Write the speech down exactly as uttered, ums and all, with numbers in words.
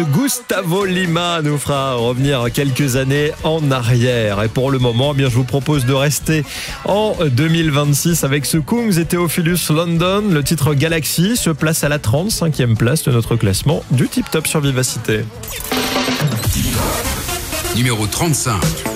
Gustavo Lima nous fera revenir quelques années en arrière. Et pour le moment, eh bien, je vous propose de rester en deux mille vingt-six avec ce Kungs et Theophilus London. Le titre Galaxy se place à la trente-cinquième place de notre classement du Tip Top sur Vivacité. Numéro trente-cinq.